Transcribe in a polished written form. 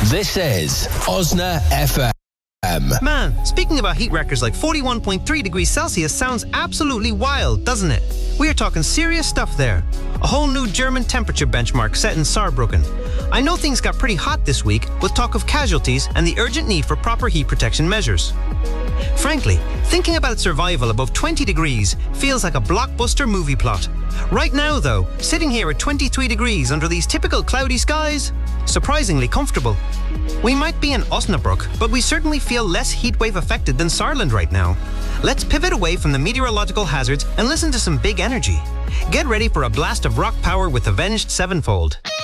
This is Osna FM. Man, speaking about heat records like 41.3 degrees Celsius sounds absolutely wild, doesn't it? We are talking serious stuff there. A whole new German temperature benchmark set in Saarbrücken. I know things got pretty hot this week with talk of casualties and the urgent need for proper heat protection measures. Frankly, thinking about survival above 20 degrees feels like a blockbuster movie plot. Right now, though, sitting here at 23 degrees under these typical cloudy skies, surprisingly comfortable. We might be in Osnabrück, but we certainly feel less heatwave affected than Saarland right now. Let's pivot away from the meteorological hazards and listen to some big energy. Get ready for a blast of rock power with Avenged Sevenfold.